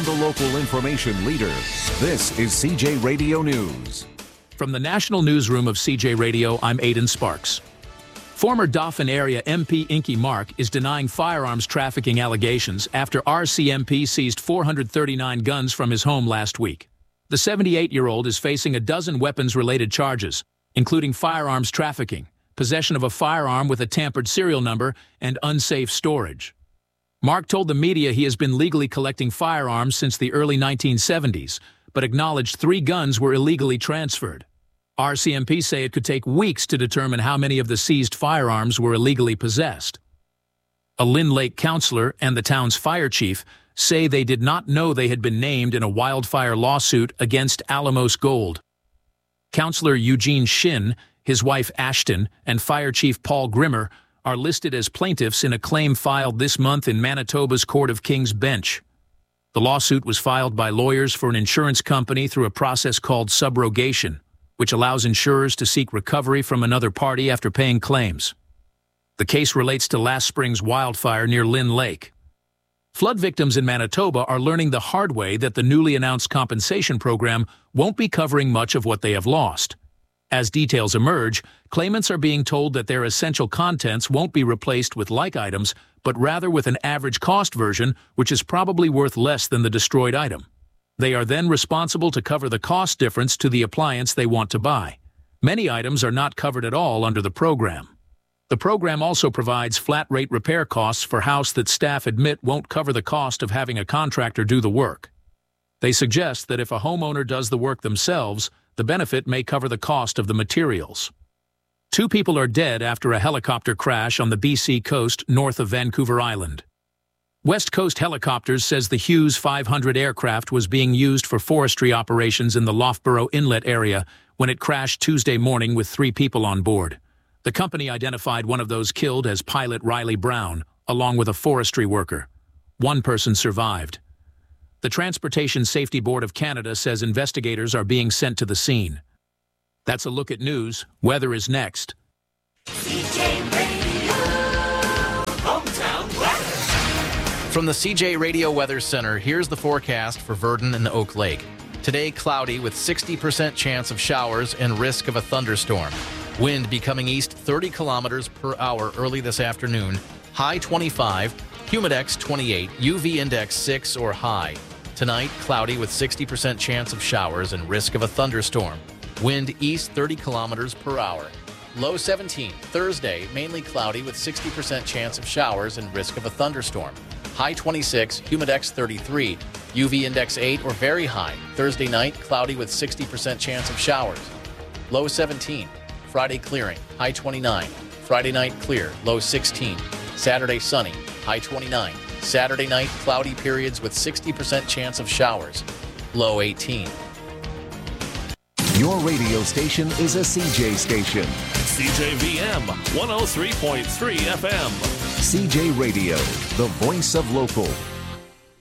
from the local information leader, this is CJ Radio News. From the National Newsroom of CJ Radio, I'm Aidan Sparks. Former Dauphin area MP Inky Mark is denying firearms trafficking allegations after RCMP seized 439 guns from his home last week. The 78-year-old is facing a dozen weapons-related charges, including firearms trafficking, possession of a firearm with a tampered serial number, and unsafe storage. Mark told the media he has been legally collecting firearms since the early 1970s, but acknowledged 3 guns were illegally transferred. RCMP say it could take weeks to determine how many of the seized firearms were illegally possessed. A Lynn Lake counselor and the town's fire chief say they did not know they had been named in a wildfire lawsuit against Alamos Gold. Counselor Eugene Shin, his wife Ashton, and Fire Chief Paul Grimmer are listed as plaintiffs in a claim filed this month in Manitoba's Court of King's Bench. The lawsuit was filed by lawyers for an insurance company through a process called subrogation, which allows insurers to seek recovery from another party after paying claims. The case relates to last spring's wildfire near Lynn Lake. Flood victims in Manitoba are learning the hard way that the newly announced compensation program won't be covering much of what they have lost. As details emerge, claimants are being told that their essential contents won't be replaced with like items, but rather with an average cost version, which is probably worth less than the destroyed item. They are then responsible to cover the cost difference to the appliance they want to buy. Many items are not covered at all under the program. The program also provides flat-rate repair costs for house that staff admit won't cover the cost of having a contractor do the work. They suggest that if a homeowner does the work themselves, the benefit may cover the cost of the materials. 2 people are dead after a helicopter crash on the BC coast north of Vancouver Island. West Coast Helicopters says the Hughes 500 aircraft was being used for forestry operations in the Loughborough Inlet area when it crashed Tuesday morning with 3 people on board. The company identified one of those killed as pilot Riley Brown, along with a forestry worker. 1 person survived. The Transportation Safety Board of Canada says investigators are being sent to the scene. That's a look at news. Weather is next. CJ Radio, hometown weather. From the CJ Radio Weather Center, here's the forecast for Virden and Oak Lake. Today, cloudy with 60% chance of showers and risk of a thunderstorm. Wind becoming east 30 kilometers per hour early this afternoon. High 25, humidex 28, UV index 6 or high. Tonight, cloudy with 60% chance of showers and risk of a thunderstorm. Wind east 30 kilometers per hour. Low 17. Thursday, mainly cloudy with 60% chance of showers and risk of a thunderstorm. High 26, humidex 33, UV index 8 or very high. Thursday night, cloudy with 60% chance of showers. Low 17. Friday clearing, high 29. Friday night clear, low 16. Saturday sunny, high 29. Saturday night cloudy periods with 60% chance of showers, low 18. Your radio station is a CJ station. CJVM 103.3 FM. CJ Radio, the voice of local.